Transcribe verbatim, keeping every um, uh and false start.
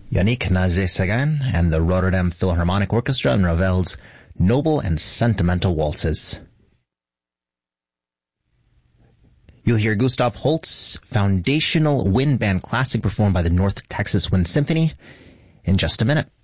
Yannick Nazé-Sagan and the Rotterdam Philharmonic Orchestra and Ravel's Noble and Sentimental Waltzes. You'll hear Gustav Holst's foundational wind band classic performed by the North Texas Wind Symphony in just a minute.